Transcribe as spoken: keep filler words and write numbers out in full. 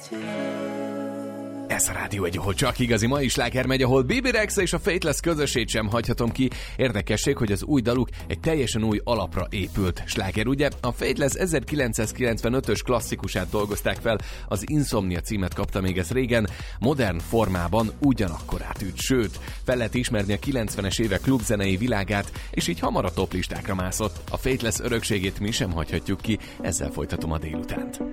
Ez a rádió egy, ahol csak igazi mai sláger megy, ahol Bibi Rexa és a Faithless közösét sem hagyhatom ki. Érdekesség, hogy az új daluk egy teljesen új alapra épült sláger, ugye? A Faithless ezerkilencszázkilencvenötös klasszikusát dolgozták fel, az Insomnia címet kapta még ez régen, modern formában ugyanakkor átült, sőt, fel lehet ismerni a kilencvenes évek klubzenei világát, és így hamar a toplistákra mászott. A Faithless örökségét mi sem hagyhatjuk ki, ezzel folytatom a délutánt.